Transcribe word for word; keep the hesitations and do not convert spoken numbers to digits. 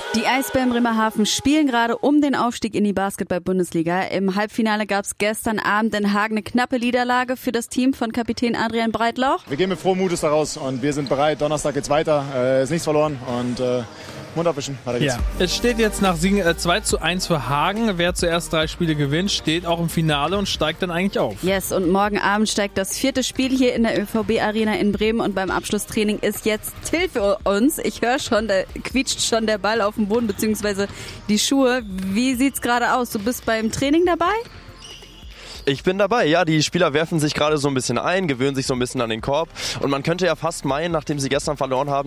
Die Eisbären Bremerhaven spielen gerade um den Aufstieg in die Basketball-Bundesliga. Im Halbfinale gab es gestern Abend in Hagen eine knappe Niederlage für das Team von Kapitän Adrian Breitlauch. Wir gehen mit frohem Mutes da raus und wir sind bereit. Donnerstag geht's weiter, äh, ist nichts verloren und äh, Mund abwischen, weiter geht's. Ja. Es steht jetzt nach Siegen äh, zwei zu eins für Hagen. Wer zuerst drei Spiele gewinnt, steht auch im Finale und steigt dann eigentlich auf. Yes, und morgen Abend steigt das vierte Spiel hier in der ÖVB-Arena in Bremen und beim Abschlusstraining ist jetzt Till für uns. Ich höre schon, da quietscht schon der Ball auf dem Boden bzw. die Schuhe. Wie sieht's gerade aus? Du bist beim Training dabei? Ich bin dabei, ja, die Spieler werfen sich gerade so ein bisschen ein, gewöhnen sich so ein bisschen an den Korb und man könnte ja fast meinen, nachdem sie gestern verloren haben,